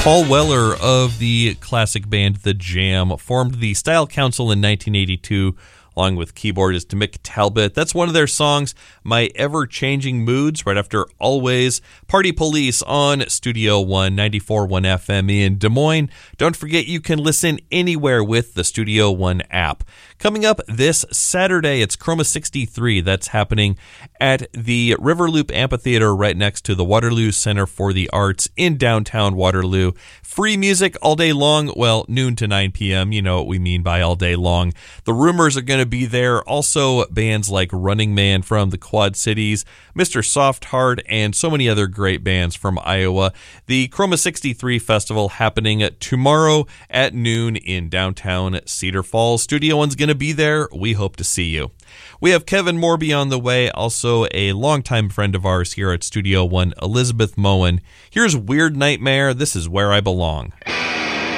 Paul Weller of the classic band The Jam formed the Style Council in 1982 along with keyboardist Mick Talbot. That's one of their songs, My Ever-Changing Moods, right after Always. Party Police on Studio One, 94.1 FM in Des Moines. Don't forget you can listen anywhere with the Studio One app. Coming up this Saturday, it's Chroma 63. That's happening at the Riverloop Amphitheater right next to the Waterloo Center for the Arts in downtown Waterloo. Free music all day long, well, noon to 9 p.m. You know what we mean by all day long. The Rumors are going to be there. Also, bands like Running Man from the Quad Cities, Mr. Softheart, and so many other great bands from Iowa. The Chroma 63 Festival happening tomorrow at noon in downtown Cedar Falls. Studio One's going to be there. We hope to see you. We have Kevin Morby on the way, also a longtime friend of ours here at Studio One, Elizabeth Moen. Here's Weird Nightmare. This is Where I Belong.